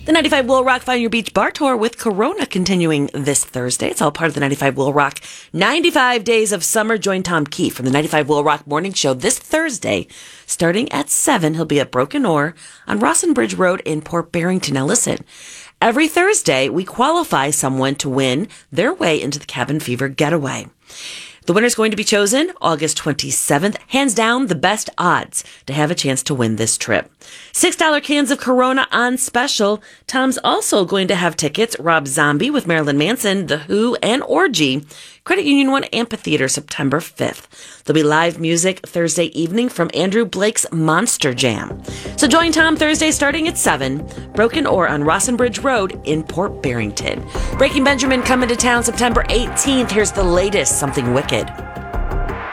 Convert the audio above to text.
The 95 Will Rock Find Your Beach Bar Tour with Corona continuing this Thursday. It's all part of the 95 Will Rock 95 Days of Summer. Join Tom Keefe from the 95 Will Rock Morning Show this Thursday. Starting at 7, he'll be at Broken Oar on Rawson Bridge Road in Port Barrington. Now listen, every Thursday we qualify someone to win their way into the Cabin Fever Getaway. The winner's going to be chosen August 27th. Hands down, the best odds to have a chance to win this trip. $6 cans of Corona on special. Tom's also going to have tickets. Rob Zombie with Marilyn Manson, The Who, and Orgy. Credit Union 1 Amphitheater, September 5th. There'll be live music Thursday evening from Andrew Blake's Monster Jam. So join Tom Thursday starting at 7, Broken Oar on Rawson Bridge Road in Port Barrington. Breaking Benjamin coming to town September 18th. Here's the latest, Something Wicked.